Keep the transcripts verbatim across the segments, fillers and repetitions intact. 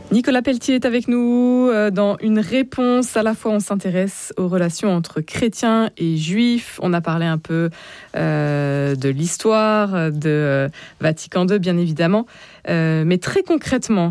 Nicolas Pelletier est avec nous. Dans une réponse, à la fois on s'intéresse aux relations entre chrétiens et juifs. On a parlé un peu euh, de l'histoire de euh, Vatican deux, bien évidemment. Euh, mais très concrètement,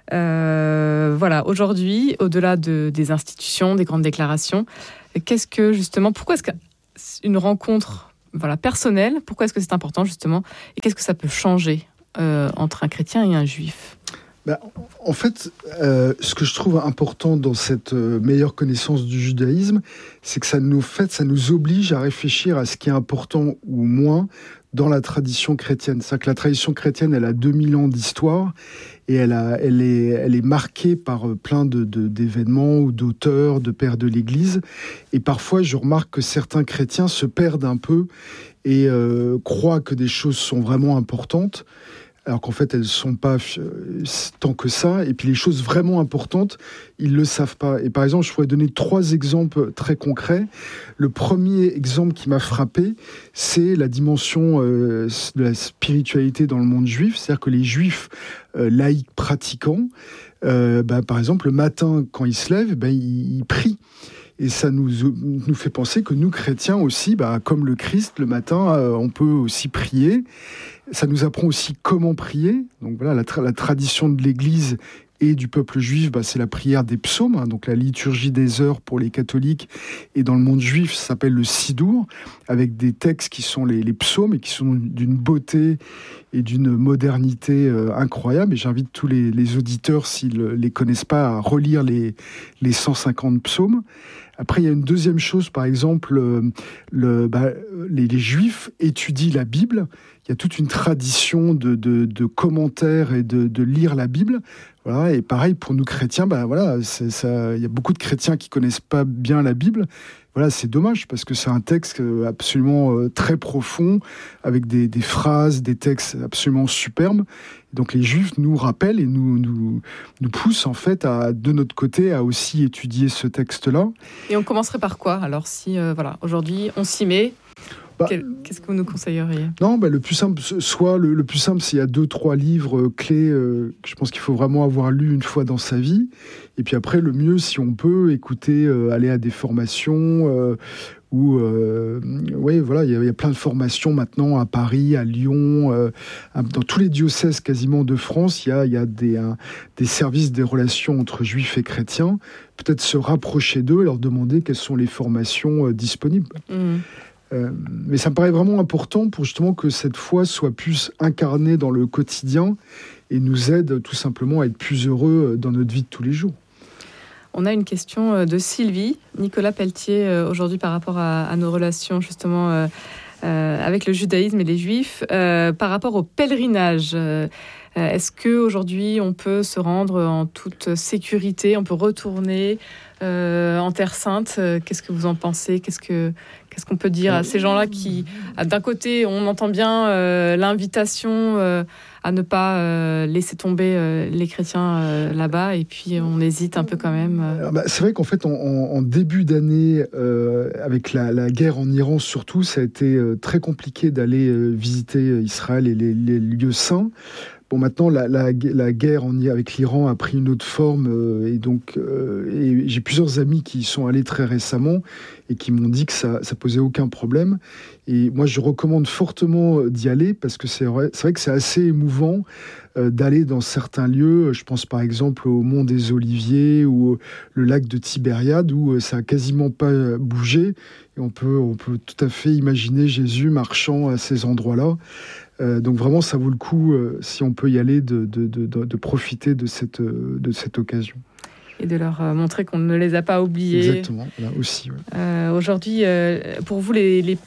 euh, voilà, aujourd'hui, au-delà de, des institutions, des grandes déclarations, qu'est-ce que justement, pourquoi est-ce qu'une rencontre voilà, personnelle, pourquoi est-ce que c'est important justement, et qu'est-ce que ça peut changer euh, entre un chrétien et un juif ? Ben, en fait, euh, ce que je trouve important dans cette euh, meilleure connaissance du judaïsme, c'est que ça nous fait, ça nous oblige à réfléchir à ce qui est important ou moins dans la tradition chrétienne. C'est-à-dire que la tradition chrétienne, elle a deux mille ans d'histoire et elle, a, elle, est, elle est marquée par plein de, de, d'événements ou d'auteurs, de pères de l'Église. Et parfois, je remarque que certains chrétiens se perdent un peu et euh, croient que des choses sont vraiment importantes, alors qu'en fait, elles ne sont pas euh, tant que ça. Et puis, les choses vraiment importantes, ils ne le savent pas. Et par exemple, je pourrais donner trois exemples très concrets. Le premier exemple qui m'a frappé, c'est la dimension euh, de la spiritualité dans le monde juif. C'est-à-dire que les juifs euh, laïcs pratiquants, euh, bah, par exemple, le matin, quand ils se lèvent, bah, ils, ils prient. Et ça nous, nous fait penser que nous, chrétiens aussi, bah, comme le Christ, le matin, euh, on peut aussi prier. Ça nous apprend aussi comment prier. Donc voilà, la, tra- la tradition de l'Église et du peuple juif, bah, c'est la prière des psaumes, hein, donc la liturgie des heures pour les catholiques. Et dans le monde juif, ça s'appelle le Sidour, avec des textes qui sont les, les psaumes et qui sont d'une beauté et d'une modernité euh, incroyable. Et j'invite tous les, les auditeurs, s'ils ne les connaissent pas, à relire les, les cent cinquante psaumes. Après, il y a une deuxième chose, par exemple, euh, le, bah, les, les Juifs étudient la Bible. Il y a toute une tradition de, de, de commentaires et de, de lire la Bible. Voilà, et pareil, pour nous chrétiens, bah, voilà, c'est, ça, il y a beaucoup de chrétiens qui ne connaissent pas bien la Bible. Voilà, c'est dommage, parce que c'est un texte absolument euh, très profond, avec des, des phrases, des textes absolument superbes. Donc les Juifs nous rappellent et nous, nous, nous poussent en fait, à, de notre côté, à aussi étudier ce texte-là. Et on commencerait par quoi ? Alors si, euh, voilà, aujourd'hui, on s'y met, bah, qu'est-ce que vous nous conseilleriez ? Non, bah, le plus simple, soit le, le plus simple, c'est il y a deux, trois livres euh, clés euh, que je pense qu'il faut vraiment avoir lu une fois dans sa vie. Et puis après, le mieux, si on peut, écouter, euh, aller à des formations. Euh, Où, euh, oui, voilà, il y, y a plein de formations maintenant à Paris, à Lyon, euh, dans tous les diocèses quasiment de France, il y a, y a des, un, des services des relations entre juifs et chrétiens. Peut-être se rapprocher d'eux et leur demander quelles sont les formations euh, disponibles. Mmh. Euh, mais ça me paraît vraiment important pour justement que cette foi soit plus incarnée dans le quotidien et nous aide tout simplement à être plus heureux dans notre vie de tous les jours. On a une question de Sylvie. Nicolas Pelletier, aujourd'hui par rapport à, à nos relations justement euh, euh, avec le judaïsme et les juifs, euh, par rapport au pèlerinage, euh, est-ce qu'aujourd'hui on peut se rendre en toute sécurité, on peut retourner euh, en Terre Sainte ? Qu'est-ce que vous en pensez ? Qu'est-ce que, qu'est-ce qu'on peut dire à ces gens-là qui, d'un côté, on entend bien euh, l'invitation euh, à ne pas euh, laisser tomber euh, les chrétiens euh, là-bas, et puis on hésite un peu quand même. Euh. Bah, c'est vrai qu'en fait, en, en début d'année, euh, avec la, la guerre en Iran surtout, ça a été euh, très compliqué d'aller euh, visiter Israël et les, les lieux saints. Bon, maintenant, la, la, la guerre en, avec l'Iran a pris une autre forme, euh, et donc euh, et j'ai plusieurs amis qui y sont allés très récemment et qui m'ont dit que ça ça posait aucun problème. Et moi, je recommande fortement d'y aller parce que c'est vrai, c'est vrai que c'est assez émouvant euh, d'aller dans certains lieux. Je pense par exemple au Mont des Oliviers ou le lac de Tibériade où ça a quasiment pas bougé. Et on peut, on peut tout à fait imaginer Jésus marchant à ces endroits-là. Euh, donc vraiment, ça vaut le coup, euh, si on peut y aller, de, de, de, de profiter de cette, de cette occasion. Et de leur montrer qu'on ne les a pas oubliés. Exactement, là aussi. Ouais. Euh, aujourd'hui, euh, pour vous, les, les...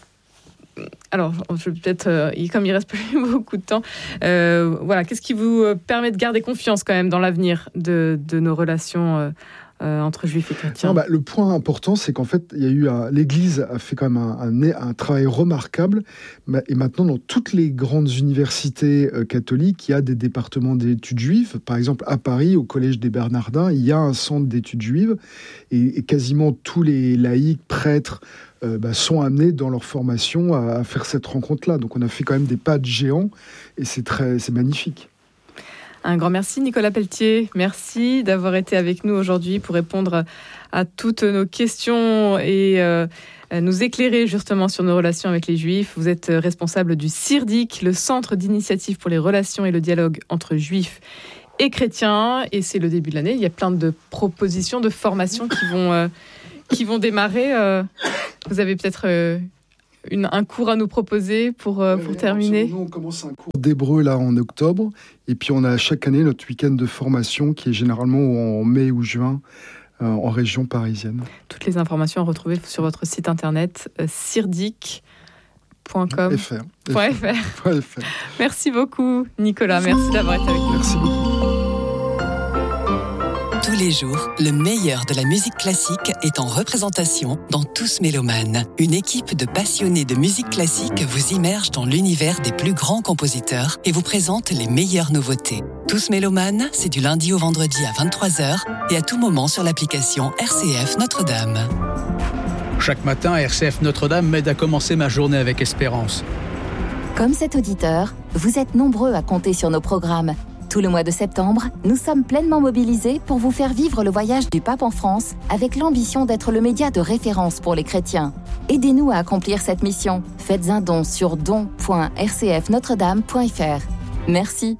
alors, je vais peut-être, euh, comme il reste plus beaucoup de temps, euh, voilà, qu'est-ce qui vous permet de garder confiance quand même dans l'avenir de, de nos relations euh, Euh, entre juifs et chrétiens? Non, bah, le point important, c'est qu'en fait, il y a eu un, l'Église a fait quand même un, un, un travail remarquable. Et maintenant, dans toutes les grandes universités euh, catholiques, il y a des départements d'études juives. Par exemple, à Paris, au Collège des Bernardins, il y a un centre d'études juives. Et, et quasiment tous les laïcs, prêtres, euh, bah, sont amenés dans leur formation à, à faire cette rencontre-là. Donc, on a fait quand même des pas de géants. Et c'est, très, c'est magnifique. Un grand merci Nicolas Pelletier, merci d'avoir été avec nous aujourd'hui pour répondre à toutes nos questions et euh, nous éclairer justement sur nos relations avec les Juifs. Vous êtes responsable du CIRDIC, le Centre d'initiative pour les relations et le dialogue entre Juifs et chrétiens, et c'est le début de l'année. Il y a plein de propositions de formations qui vont, euh, qui vont démarrer. Euh, vous avez peut-être euh, une, un cours à nous proposer pour, euh, pour ouais, terminer. Nous, on commence un cours d'hébreu là en octobre, et puis on a chaque année notre week-end de formation qui est généralement en mai ou juin euh, en région parisienne. Toutes les informations à retrouver sur votre site internet euh, cirdic point com. F R. F R. Merci beaucoup Nicolas, merci d'avoir été avec nous. Merci beaucoup. Tous les jours, le meilleur de la musique classique est en représentation dans Tous Mélomanes. Une équipe de passionnés de musique classique vous immerge dans l'univers des plus grands compositeurs et vous présente les meilleures nouveautés. Tous Mélomanes, c'est du lundi au vendredi à vingt-trois heures et à tout moment sur l'application R C F Notre-Dame. Chaque matin, R C F Notre-Dame m'aide à commencer ma journée avec espérance. Comme cet auditeur, vous êtes nombreux à compter sur nos programmes. Tout le mois de septembre, nous sommes pleinement mobilisés pour vous faire vivre le voyage du pape en France avec l'ambition d'être le média de référence pour les chrétiens. Aidez-nous à accomplir cette mission. Faites un don sur don point r c f notre dame point f r. Merci.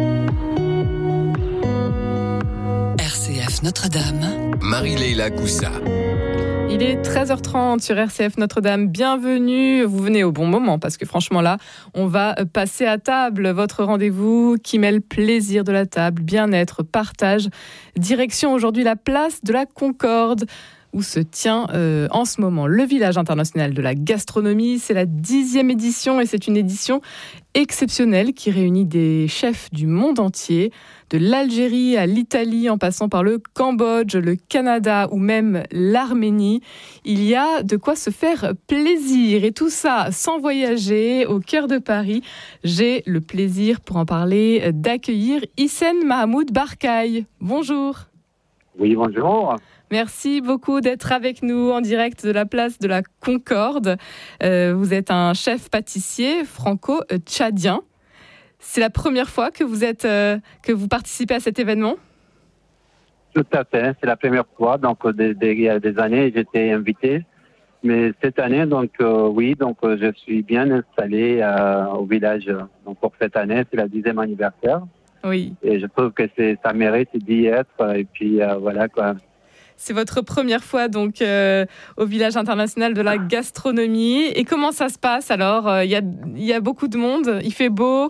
R C F Notre-Dame. Marie-Leila Coussa. Il est treize heures trente sur R C F Notre-Dame. Bienvenue, vous venez au bon moment parce que franchement là, on va passer à table. Votre rendez-vous qui mêle plaisir de la table, bien-être, partage. Direction aujourd'hui la place de la Concorde où se tient euh, en ce moment le village international de la gastronomie. C'est la dixième édition et c'est une édition exceptionnelle qui réunit des chefs du monde entier, de l'Algérie à l'Italie, en passant par le Cambodge, le Canada ou même l'Arménie. Il y a de quoi se faire plaisir et tout ça sans voyager au cœur de Paris. J'ai le plaisir pour en parler d'accueillir Hissène Mahmoud Barkaï. Bonjour. Oui, bonjour. Merci beaucoup d'être avec nous en direct de la place de la Concorde. Euh, vous êtes un chef pâtissier franco-tchadien. C'est la première fois que vous êtes, euh, que vous participez à cet événement ? Tout à fait, c'est la première fois. Donc, il y a des années, j'étais invité. Mais cette année, donc euh, oui, donc euh, je suis bien installé euh, au village. Donc pour cette année, c'est la dixième anniversaire. Oui. Et je trouve que c'est, ça mérite d'y être. Et puis euh, voilà quoi. C'est votre première fois donc euh, au village international de la gastronomie. Et comment ça se passe alors ? Il y a, il y a beaucoup de monde, il fait beau.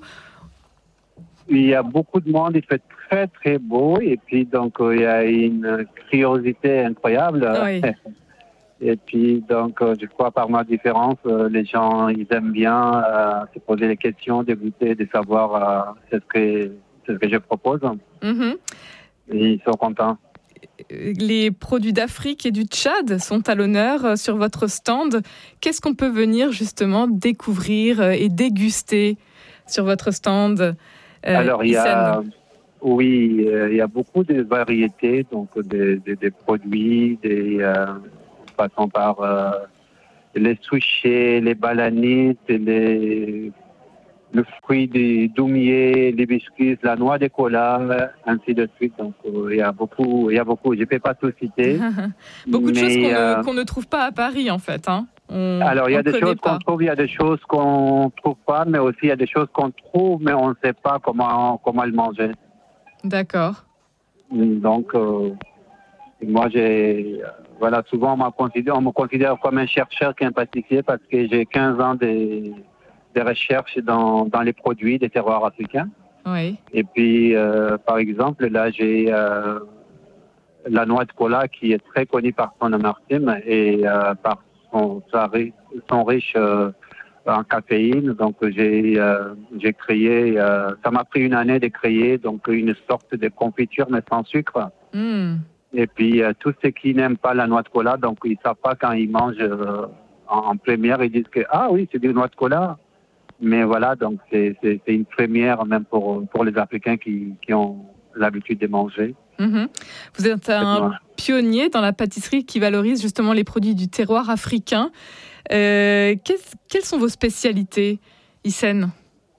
Il y a beaucoup de monde, il fait très très beau. Et puis donc euh, il y a une curiosité incroyable. Oui. Et puis donc euh, je crois par ma différence, euh, les gens ils aiment bien euh, se poser des questions, dégoûter, de savoir euh, ce que ce que je propose. Mm-hmm. Et ils sont contents. Les produits d'Afrique et du Tchad sont à l'honneur sur votre stand. Qu'est-ce qu'on peut venir justement découvrir et déguster sur votre stand euh, Alors, il y a, oui, euh, il y a beaucoup de variétés, donc des, des, des produits, des, euh, passant par euh, les souchés, les balanites, les... le fruit du doumier, les biscuits, la noix de cola, ainsi de suite. Donc, euh, il y a beaucoup, il y a beaucoup. Je ne peux pas tout citer. beaucoup de mais, choses qu'on, euh, ne, qu'on ne trouve pas à Paris, en fait. Hein. On, alors, il y a des choses pas. qu'on trouve, il y a des choses qu'on ne trouve pas, mais aussi il y a des choses qu'on trouve, mais on ne sait pas comment, comment le manger. D'accord. Donc, euh, moi, j'ai... Voilà, souvent, on, m'a considéré, on me considère comme un chercheur qu'un pâtissier parce que j'ai quinze ans de... des recherches dans, dans les produits des terroirs africains. Oui. Et puis, euh, par exemple, là, j'ai euh, la noix de cola qui est très connue par son amertume et euh, par son, sa, son riche euh, en caféine. Donc, j'ai, euh, j'ai créé, euh, ça m'a pris une année de créer donc une sorte de confiture, mais sans sucre. Mm. Et puis, euh, tous ceux qui n'aiment pas la noix de cola, donc ils ne savent pas quand ils mangent euh, en, en première, ils disent que, ah oui, c'est du noix de cola. Mais voilà, donc c'est, c'est, c'est une première même pour, pour les Africains qui, qui ont l'habitude de manger. Mmh. Vous êtes un pionnier dans la pâtisserie qui valorise justement les produits du terroir africain. Euh, quelles sont vos spécialités, Hissène ?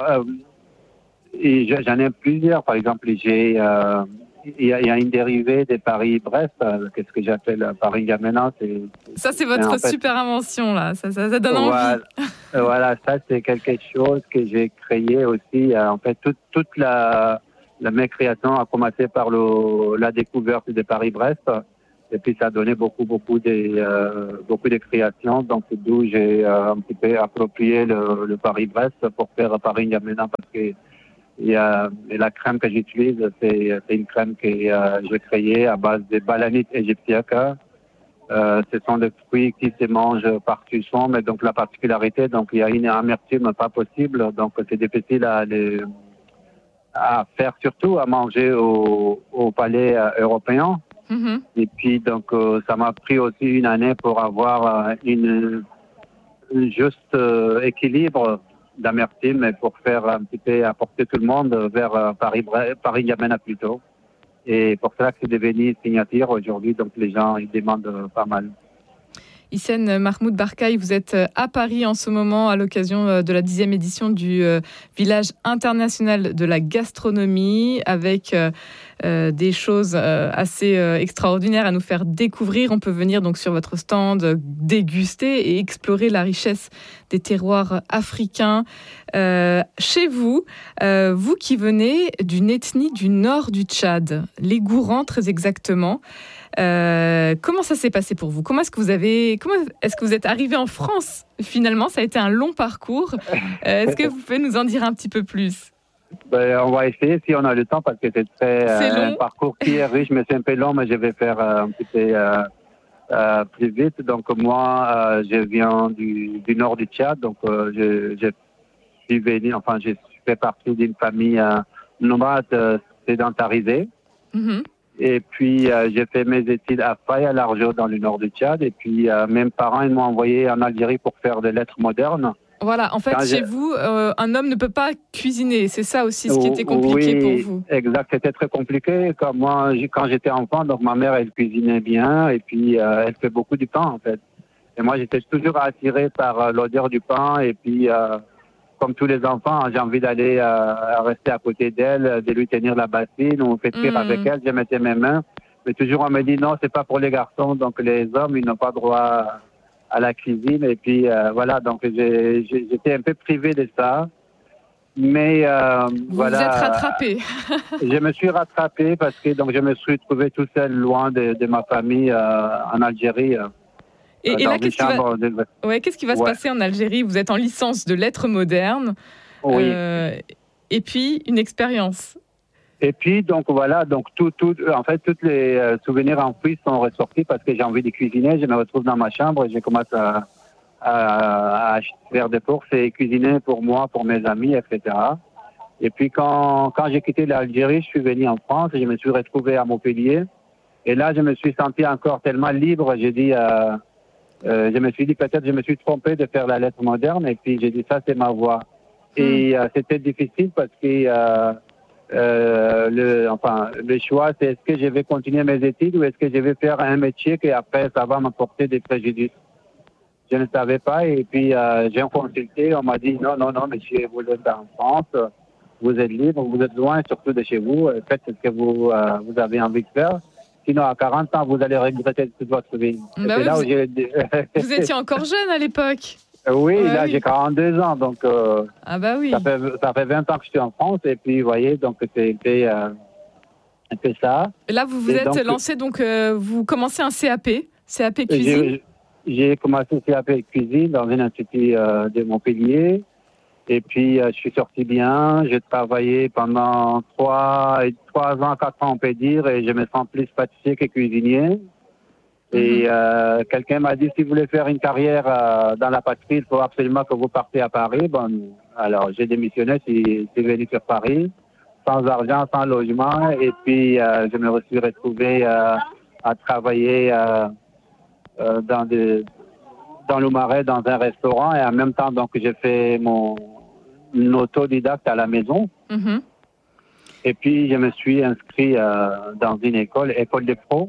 Alors, euh, et j'en ai plusieurs. Par exemple, j'ai, euh, il y, a, il y a une dérivée des Paris-Brest, euh, qu'est-ce que j'appelle Paris-N'Djamena. C'est, ça, c'est votre en fait, super invention, là. Ça, ça, ça donne voilà, envie. Voilà, ça, c'est quelque chose que j'ai créé aussi. En fait, toute, toute la, la mes création a commencé par le, la découverte de Paris-Brest. Et puis, ça a donné beaucoup, beaucoup de, euh, beaucoup de créations. Donc, d'où j'ai euh, un petit peu approprié le, le Paris-Brest pour faire Paris-N'Djamena, parce que il y a, la crème que j'utilise, c'est, c'est une crème que euh, j'ai créée à base de balanite égyptiaque. Euh, ce sont des fruits qui se mangent par cuisson, mais donc la particularité, donc il y a une amertume pas possible, donc c'est difficile à, les, à faire, surtout à manger au, au palais euh, européen. Mm-hmm. Et puis donc euh, ça m'a pris aussi une année pour avoir euh, une, une juste euh, équilibre d'amertume et pour faire un petit peu apporter tout le monde vers euh, Paris, Paris-N'Djamena plutôt. Et pour cela que c'est devenu signature aujourd'hui, donc les gens ils demandent pas mal. Hissène Mahmoud Barkaï, vous êtes à Paris en ce moment à l'occasion de la dixième édition du Village international de la gastronomie, avec euh, des choses assez extraordinaires à nous faire découvrir. On peut venir donc sur votre stand déguster et explorer la richesse des terroirs africains. Euh, chez vous, euh, vous qui venez d'une ethnie du nord du Tchad, les Gourans très exactement, Euh, comment ça s'est passé pour vous ? Comment est-ce que vous avez, comment est-ce que vous êtes arrivé en France ? Finalement, ça a été un long parcours. Euh, est-ce que vous pouvez nous en dire un petit peu plus ? Ben, on va essayer si on a le temps, parce que c'est très c'est euh, un parcours qui est riche, mais c'est un peu long, mais je vais faire euh, un petit peu euh, euh, plus vite. Donc moi, euh, je viens du, du nord du Tchad, donc euh, je, je suis venu, enfin, je fais partie d'une famille euh, nomade euh, sédentarisée. Mm-hmm. Et puis, euh, j'ai fait mes études à Faye, à Largeau, dans le nord du Tchad. Et puis, euh, mes parents, ils m'ont envoyé en Algérie pour faire des lettres modernes. Voilà, en fait, quand chez j'ai... vous, euh, un homme ne peut pas cuisiner. C'est ça aussi ce qui était compliqué oui, pour vous. Exact, c'était très compliqué. Comme moi, quand j'étais enfant, donc ma mère, elle cuisinait bien. Et puis, euh, elle fait beaucoup du pain, en fait. Et moi, j'étais toujours attiré par euh, l'odeur du pain. Et puis... Euh, comme tous les enfants, j'ai envie d'aller euh, rester à côté d'elle, de lui tenir la bassine ou faire cuire mmh. avec elle. Je mettais mes mains. Mais toujours, on me dit non, c'est pas pour les garçons. Donc, les hommes, ils n'ont pas droit à la cuisine. Et puis, euh, voilà. Donc, j'ai, j'ai, j'étais un peu privé de ça. Mais, euh, vous voilà. Vous êtes rattrapé. Je me suis rattrapé parce que donc, je me suis trouvé tout seul, loin de, de ma famille euh, en Algérie. Et, et là, qu'est-ce qui, va... de... ouais, qu'est-ce qui va ouais. se passer en Algérie ? Vous êtes en licence de lettres modernes. Oui. Euh, et puis, une expérience. Et puis, donc voilà, donc tout, tout, en fait, tous les euh, souvenirs enfouis sont ressortis parce que j'ai envie de cuisiner. Je me retrouve dans ma chambre et je commence à, à, à faire des courses et cuisiner pour moi, pour mes amis, et cetera. Et puis, quand, quand j'ai quitté l'Algérie, je suis venu en France et je me suis retrouvé à Montpellier. Et là, je me suis senti encore tellement libre. J'ai dit... Euh, Euh, je me suis dit peut-être je me suis trompé de faire la lettre moderne et puis j'ai dit ça c'est ma voie. Mmh. Et euh, c'était difficile parce que euh, euh, le, enfin, le choix c'est est-ce que je vais continuer mes études ou est-ce que je vais faire un métier qui après ça va m'apporter des préjudices. Je ne savais pas et puis euh, j'ai consulté, on m'a dit non, non, non monsieur, vous êtes en France, vous êtes libre, vous êtes loin surtout de chez vous, faites ce que vous, euh, vous avez envie de faire. Sinon, à quarante ans, vous allez regretter toute votre vie. Bah oui, là vous, où j'ai... vous étiez encore jeune à l'époque. Oui, ouais, là, oui. J'ai quarante-deux ans. Donc, euh, ah bah oui. ça, fait, ça fait vingt ans que je suis en France. Et puis, vous voyez, donc, c'est euh, un peu ça. Et là, vous vous et êtes donc, lancé, donc, euh, vous commencez un C A P, C A P cuisine. J'ai, j'ai commencé C A P cuisine dans un institut euh, de Montpellier. Et puis, euh, je suis sorti bien. J'ai travaillé pendant trois, trois ans, quatre ans, on peut dire, et je me sens plus pâtissier que cuisinier. Mm-hmm. Et euh, quelqu'un m'a dit, si vous voulez faire une carrière euh, dans la pâtisserie, il faut absolument que vous partez à Paris. Bon, alors, j'ai démissionné, je suis venu sur Paris, sans argent, sans logement. Et puis, euh, je me suis retrouvé euh, à travailler euh, euh, dans des... dans le Marais, dans un restaurant, et en même temps, donc, j'ai fait mon autodidacte à la maison. Mm-hmm. Et puis, je me suis inscrit euh, dans une école, école de pro.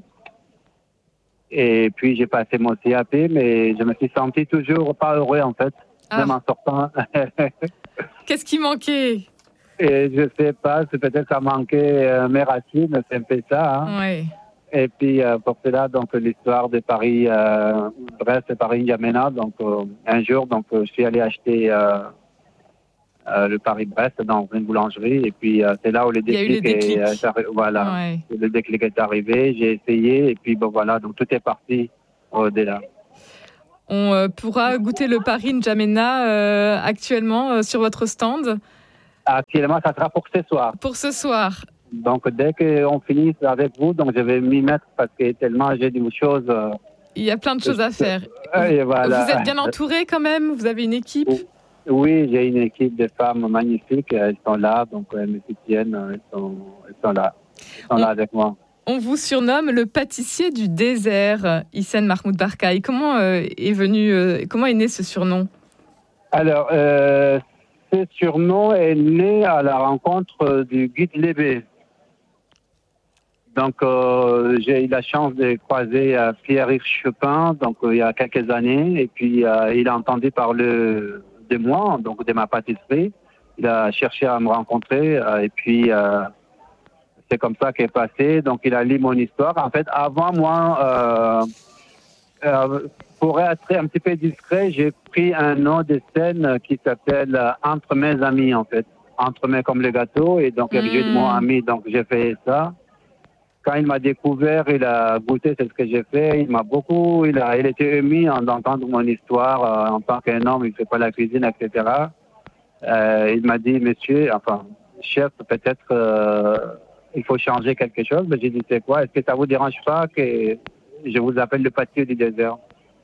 Et puis, j'ai passé mon C A P, mais je me suis senti toujours pas heureux, en fait, ah. même en sortant. Qu'est-ce qui manquait ? Et je sais pas, c'est peut-être ça manquait euh, mes racines, c'est un peu ça. Hein. Oui. Et puis euh, pour cela, donc l'histoire de Paris, euh, Brest et Paris N'Djamena. Donc euh, un jour, donc euh, je suis allé acheter euh, euh, le Paris-Brest dans une boulangerie, et puis euh, c'est là où le Il y a eu le déclic déclic. est, est, voilà, Ouais. le déclic est arrivé. J'ai essayé, et puis bon voilà, donc tout est parti euh, dès là. On euh, pourra goûter le Paris N'Djamena euh, actuellement euh, sur votre stand Actuellement, ça sera pour ce soir. pour ce soir. Donc dès qu'on finit avec vous, donc je vais m'y mettre parce que tellement j'ai des choses. Euh, Il y a plein de choses à faire. et voilà. Vous êtes bien entouré quand même? Vous avez une équipe? Oui, j'ai une équipe de femmes magnifiques. Elles sont là, donc elles me soutiennent. Elles sont, elles sont là. Elles sont on, là avec moi. On vous surnomme le pâtissier du désert, Hissène Mahmoud Barkaï. Comment euh, est venu, euh, comment est né ce surnom? Alors, euh, ce surnom est né à la rencontre du guide Lébé. Donc, euh, j'ai eu la chance de croiser euh, Pierre-Yves Chopin, donc euh, il y a quelques années, et puis euh, il a entendu parler de moi, donc de ma pâtisserie. Il a cherché à me rencontrer, euh, et puis euh, c'est comme ça qu'est passé. Donc, il a lu mon histoire. En fait, avant moi, euh, euh, pour être un petit peu discret, j'ai pris un nom de scène qui s'appelle euh, Entre mes amis, en fait. Entre mes comme le gâteau, et donc, mmh. j'ai de mon ami, donc j'ai fait ça. Quand il m'a découvert, il a goûté c'est ce que j'ai fait. Il m'a beaucoup, il a, il était ému d'entendre mon histoire euh, en tant qu'un homme. Il fait pas la cuisine, et cetera. Euh, il m'a dit, monsieur, enfin, chef, peut-être euh, il faut changer quelque chose. Mais j'ai dit, c'est quoi? Est-ce que ça vous dérange pas que je vous appelle le pâtissier du désert?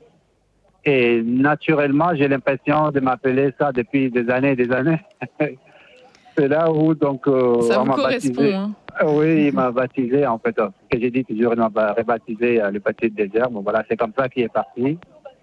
Et naturellement, j'ai l'impression de m'appeler ça depuis des années et des années. C'est là où donc euh, ça on vous m'a correspond, baptisé. Hein. Oui, il m'a baptisé en fait. Ce que j'ai dit toujours, il m'a rebaptisé euh, le pâtissier du désert. Bon voilà, c'est comme ça qu'il est parti.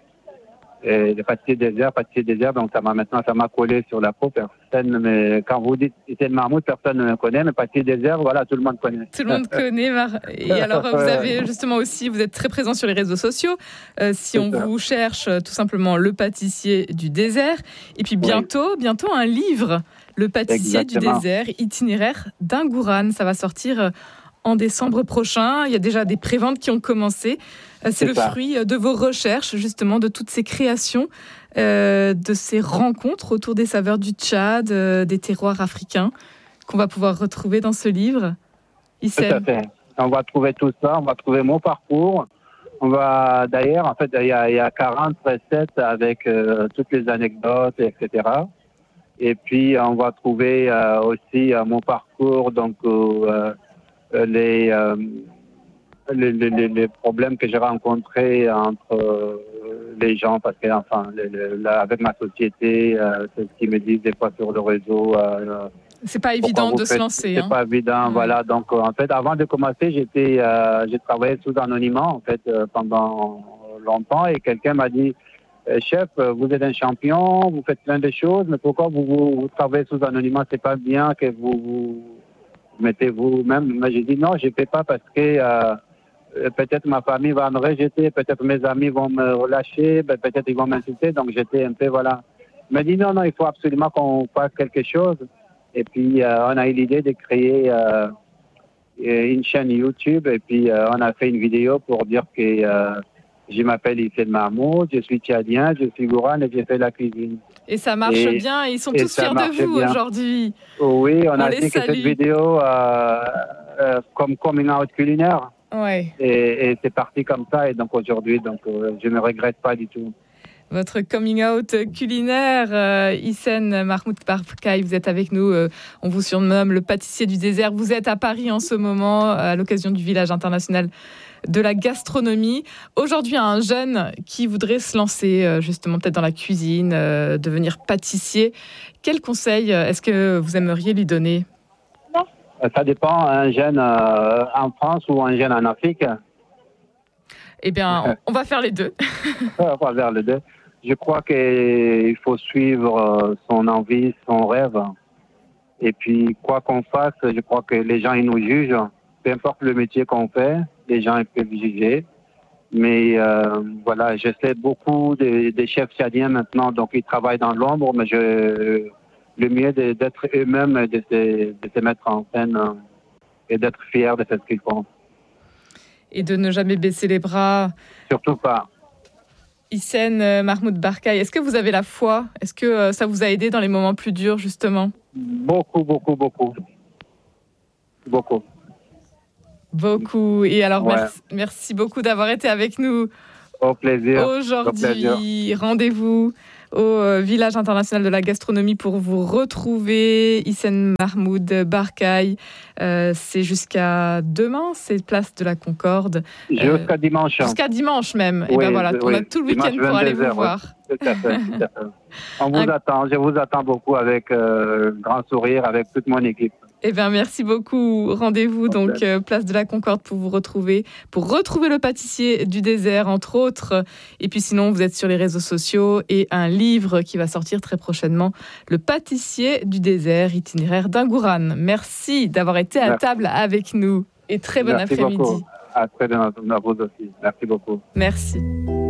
Et le pâtissier du désert, pâtissier du désert, donc ça m'a maintenant ça m'a collé sur la peau. Personne, mais quand vous dites Hissène Mahmoud, personne ne me connaît, mais pâtissier du désert, voilà, tout le monde connaît. Tout le monde connaît. Mar... Et alors vous avez justement aussi, vous êtes très présent sur les réseaux sociaux. Euh, si c'est on ça. Vous cherche tout simplement le pâtissier du désert, et puis bientôt, oui. bientôt un livre. Le pâtissier Exactement. Du désert, itinéraire d'un Gourane. Ça va sortir en décembre prochain. Il y a déjà des préventes qui ont commencé. C'est, C'est le ça. Fruit de vos recherches, justement, de toutes ces créations, euh, de ces rencontres autour des saveurs du Tchad, euh, des terroirs africains, qu'on va pouvoir retrouver dans ce livre. Hissène. Tout à fait. On va trouver tout ça. On va trouver mon parcours. On va, d'ailleurs, en fait, il y a, il y a quarante recettes avec euh, toutes les anecdotes, et cetera. Et puis, on va trouver euh, aussi euh, mon parcours, donc euh, les, euh, les, les, les problèmes que j'ai rencontrés entre euh, les gens, parce que, enfin, les, les, là, avec ma société, euh, c'est ce qu'ils me disent des fois sur le réseau. Euh, c'est pas évident de faites, se lancer. C'est hein. pas évident, mmh. voilà. Donc, en fait, avant de commencer, j'étais, euh, j'ai travaillé sous anonymat, en fait, euh, pendant longtemps, et quelqu'un m'a dit. Chef, vous êtes un champion, vous faites plein de choses, mais pourquoi vous, vous, vous travaillez sous anonymat? C'est pas bien que vous vous mettez vous-même. Mais j'ai dit non, je ne fais pas parce que euh, peut-être ma famille va me rejeter, peut-être mes amis vont me relâcher, peut-être ils vont m'insulter. Donc j'étais un peu, voilà. Il m'a dit non, non, il faut absolument qu'on fasse quelque chose. Et puis euh, on a eu l'idée de créer euh, une chaîne YouTube, et puis euh, on a fait une vidéo pour dire que. Euh, Je m'appelle Hissène Mahmoud, je suis tchadien, je suis gourane et j'ai fait la cuisine. Et ça marche et, bien, ils sont tous fiers de vous bien. Aujourd'hui. Oui, on, on a dit salue. que cette vidéo euh, euh, comme coming out culinaire. Ouais. Et, et c'est parti comme ça, et donc aujourd'hui, donc, euh, je ne me regrette pas du tout. Votre coming out culinaire, euh, Hissène Mahmoud Barkaï, vous êtes avec nous, euh, on vous surnomme le pâtissier du désert. Vous êtes à Paris en ce moment, à l'occasion du village international de la gastronomie. Aujourd'hui, un jeune qui voudrait se lancer euh, justement peut-être dans la cuisine, euh, devenir pâtissier. Quel conseil est-ce que vous aimeriez lui donner? Ça dépend, un jeune euh, en France ou un jeune en Afrique? Eh bien, on, on va faire les deux. On va faire les deux. Je crois qu'il faut suivre son envie, son rêve. Et puis, quoi qu'on fasse, je crois que les gens, ils nous jugent. Peu importe le métier qu'on fait, les gens ils peuvent juger. Mais euh, voilà, je sais beaucoup des, des chefs tchadiens maintenant, donc ils travaillent dans l'ombre, mais je, le mieux de, d'être eux-mêmes, de se, de se mettre en scène euh, et d'être fiers de ce qu'ils font. Et de ne jamais baisser les bras. Surtout pas. Hissène euh, Mahmoud Barkay, est-ce que vous avez la foi ? Est-ce que euh, ça vous a aidé dans les moments plus durs, justement ? Beaucoup, beaucoup, beaucoup. Beaucoup. Beaucoup. Et alors, Ouais. merci, merci beaucoup d'avoir été avec nous Au plaisir. aujourd'hui. Au plaisir. Rendez-vous au euh, Village international de la gastronomie pour vous retrouver. Hissène Mahmoud Barkay, euh, c'est jusqu'à demain, c'est place de la Concorde. Jusqu'à Euh, dimanche. Jusqu'à dimanche même. Et Oui, ben voilà, on oui. a tout le week-end Dimanche pour aller vous vingt-deux heures, voir. Tout à fait, tout à fait. On vous Un- attend, je vous attends beaucoup avec euh, grand sourire, avec toute mon équipe. Eh bien, merci beaucoup. Rendez-vous donc euh, place de la Concorde pour vous retrouver, pour retrouver le pâtissier du désert, entre autres. Et puis sinon, vous êtes sur les réseaux sociaux et un livre qui va sortir très prochainement, Le pâtissier du désert, itinéraire d'Ingouran. Merci d'avoir été à Merci. table avec nous et très bon Merci après-midi. beaucoup. À très bientôt, à vous aussi. Merci beaucoup. Merci.